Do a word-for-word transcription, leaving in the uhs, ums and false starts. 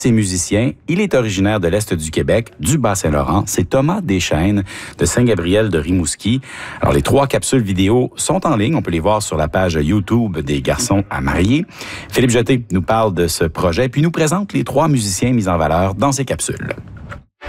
C'est musicien. Il est originaire de l'Est du Québec, du Bas-Saint-Laurent. C'est Thomas Deschênes de Saint-Gabriel de Rimouski. Alors, les trois capsules vidéo sont en ligne. On peut les voir sur la page YouTube des Garçons à marier. Philippe Jeté nous parle de ce projet puis nous présente les trois musiciens mis en valeur dans ces capsules.